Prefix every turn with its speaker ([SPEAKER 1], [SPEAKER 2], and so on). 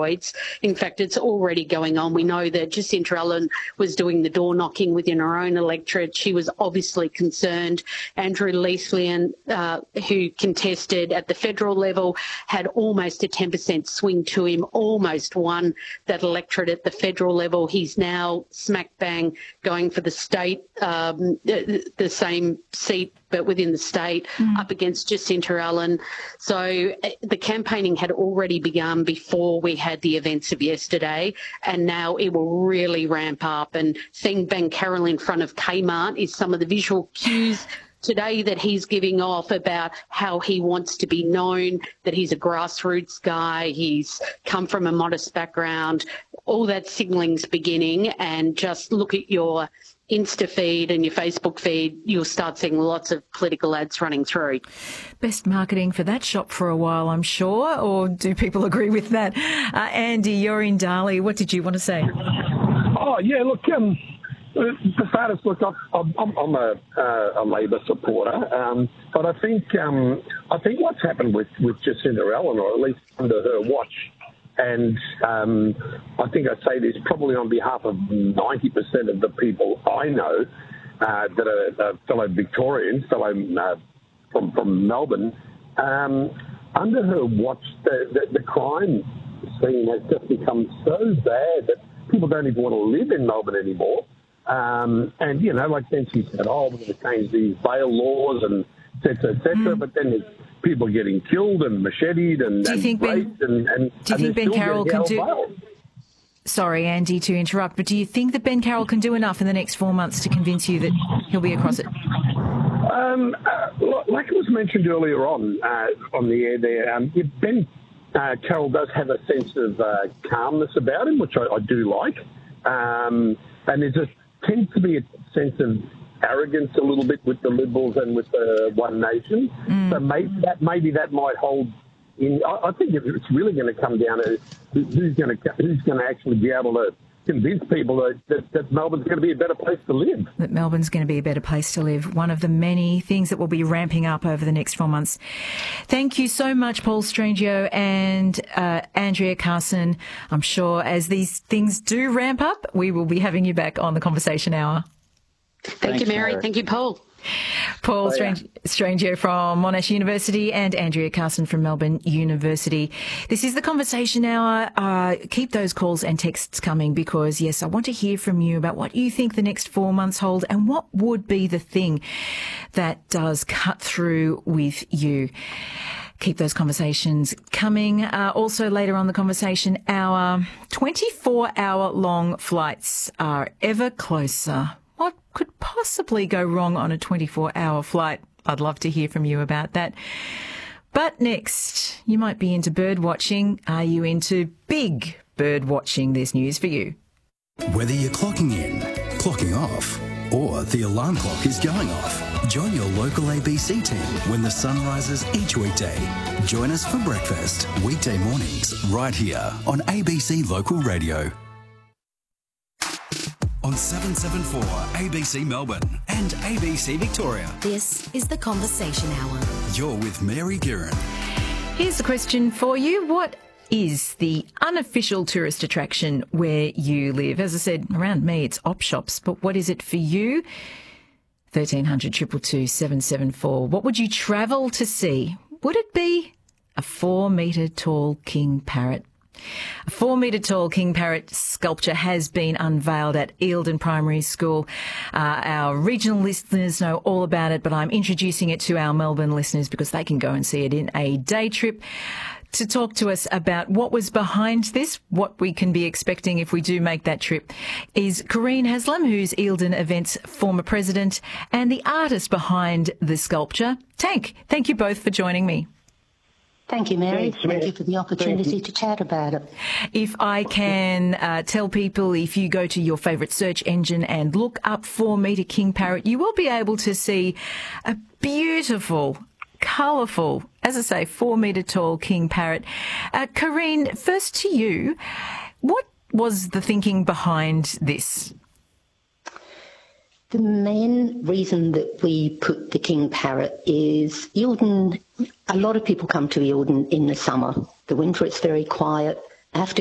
[SPEAKER 1] steroids. In fact, it's already going on. We know that Jacinta Allen was doing the door knocking within her own electorate. She was obviously concerned. Andrew Leesleyan, who contested at the federal level, had almost a 10% swing to him, almost won that electorate at the federal level. He's now smack bang going for the state, the same seat but within the state, up against Jacinta Allen. So the campaigning had already begun before we had the events of yesterday, and now it will really ramp up. And seeing Ben Carroll in front of Kmart is some of the visual cues today that he's giving off about how he wants to be known, that he's a grassroots guy, he's come from a modest background. All that signalling's beginning, and just look at your Insta feed and your Facebook feed, you'll start seeing lots of political ads running through.
[SPEAKER 2] Best marketing for that shop for a while, I'm sure, or do people agree with that? Andy, you're in Darley. What did you want to say?
[SPEAKER 3] Oh, yeah, look, for starters, look, I'm a Labor supporter, but I think what's happened with Jacinta Allen, or at least under her watch, and I think I say this probably on behalf of 90% of the people I know that are fellow Victorians, from Melbourne. Under her watch, the crime scene has just become so bad that people don't even want to live in Melbourne anymore. And, you know, like then she said, we're going to change these bail laws and et cetera, but then there's people getting killed and macheted and raped. Do you think Ben Carroll can do...
[SPEAKER 2] Sorry, Andy, to interrupt, but do you think that Ben Carroll can do enough in the next 4 months to convince you that he'll be across it?
[SPEAKER 3] Like it was mentioned earlier on the air there, Ben Carroll does have a sense of calmness about him, which I do like. And there just tends to be a sense of arrogance a little bit with the Liberals and with the One Nation. So maybe that might hold in. I think it's really going to come down to who's going to actually be able to convince people that Melbourne's going to be a better place to live.
[SPEAKER 2] That Melbourne's going to be a better place to live. One of the many things that will be ramping up over the next 4 months. Thank you so much, Paul Strangio and Andrea Carson. I'm sure as these things do ramp up, we will be having you back on the Conversation Hour.
[SPEAKER 1] Thank you, Mary. Thank you, Paul.
[SPEAKER 2] Paul Strangio from Monash University and Andrea Carson from Melbourne University. This is the Conversation Hour. Keep those calls and texts coming because, yes, I want to hear from you about what you think the next 4 months hold and what would be the thing that does cut through with you. Keep those conversations coming. Also later on the Conversation Hour, 24-hour-long flights are ever closer. What could possibly go wrong on a 24-hour flight? I'd love to hear from you about that. But next, you might be into bird watching. Are you into big bird watching? There's news for you.
[SPEAKER 4] Whether you're clocking in, clocking off, or the alarm clock is going off, join your local ABC team when the sun rises each weekday. Join us for breakfast, weekday mornings, right here on ABC Local Radio. On 774 ABC Melbourne and ABC Victoria.
[SPEAKER 5] This is the Conversation Hour.
[SPEAKER 4] You're with Mary Guerin.
[SPEAKER 2] Here's the question for you. What is the unofficial tourist attraction where you live? As I said, around me it's op shops, but what is it for you? 1300 222 774. What would you travel to see? Would it be a 4-metre tall king parrot? A 4-metre tall king parrot sculpture has been unveiled at Eildon Primary School. Our regional listeners know all about it, but I'm introducing it to our Melbourne listeners because they can go and see it in a day trip. To talk to us about what was behind this, what we can be expecting if we do make that trip, is Corinne Haslam, who's Eildon Events former president and the artist behind the sculpture. Thank you both for joining me.
[SPEAKER 6] Thank you, Mary. Thank you for the opportunity to chat about it.
[SPEAKER 2] If I can tell people, if you go to your favourite search engine and look up 4-metre king parrot, you will be able to see a beautiful, colourful, as I say, 4-metre tall king parrot. Corinne, first to you, what was the thinking behind this?
[SPEAKER 6] The main reason that we put the king parrot is Eildon, a lot of people come to Eildon in the summer. The winter it's very quiet. After